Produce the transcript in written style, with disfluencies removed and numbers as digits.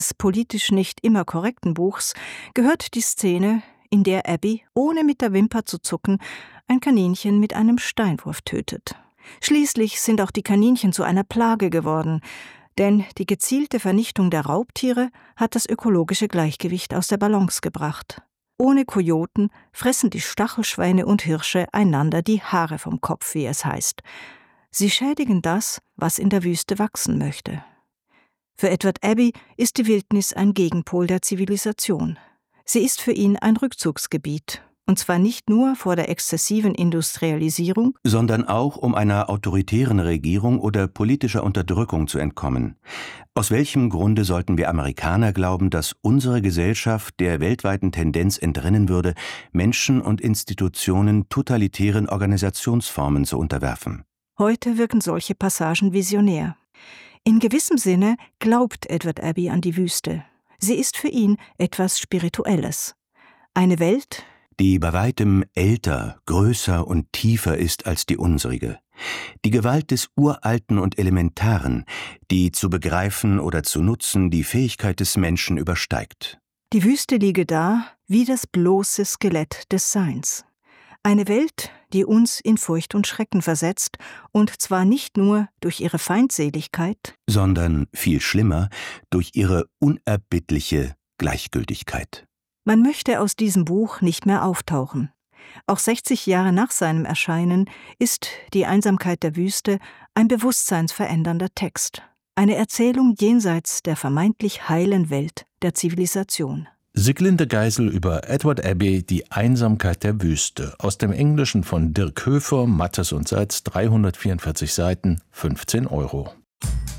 des politisch nicht immer korrekten Buchs gehört die Szene, in der Abby, ohne mit der Wimper zu zucken, ein Kaninchen mit einem Steinwurf tötet. Schließlich sind auch die Kaninchen zu einer Plage geworden, denn die gezielte Vernichtung der Raubtiere hat das ökologische Gleichgewicht aus der Balance gebracht. Ohne Kojoten fressen die Stachelschweine und Hirsche einander die Haare vom Kopf, wie es heißt. Sie schädigen das, was in der Wüste wachsen möchte. Für Edward Abbey ist die Wildnis ein Gegenpol der Zivilisation. Sie ist für ihn ein Rückzugsgebiet. Und zwar nicht nur vor der exzessiven Industrialisierung, sondern auch, um einer autoritären Regierung oder politischer Unterdrückung zu entkommen. Aus welchem Grunde sollten wir Amerikaner glauben, dass unsere Gesellschaft der weltweiten Tendenz entrinnen würde, Menschen und Institutionen totalitären Organisationsformen zu unterwerfen? Heute wirken solche Passagen visionär. In gewissem Sinne glaubt Edward Abbey an die Wüste. Sie ist für ihn etwas Spirituelles. Eine Welt, die bei weitem älter, größer und tiefer ist als die unsrige. Die Gewalt des Uralten und Elementaren, die zu begreifen oder zu nutzen die Fähigkeit des Menschen übersteigt. Die Wüste liege da wie das bloße Skelett des Seins. Eine Welt, die uns in Furcht und Schrecken versetzt, und zwar nicht nur durch ihre Feindseligkeit, sondern, viel schlimmer, durch ihre unerbittliche Gleichgültigkeit. Man möchte aus diesem Buch nicht mehr auftauchen. Auch 60 Jahre nach seinem Erscheinen ist Die Einsamkeit der Wüste ein bewusstseinsverändernder Text. Eine Erzählung jenseits der vermeintlich heilen Welt der Zivilisation. Siglinde Geisel über Edward Abbey, Die Einsamkeit der Wüste. Aus dem Englischen von Dirk Höfer, Mattes und Seitz, 344 Seiten, 15 €.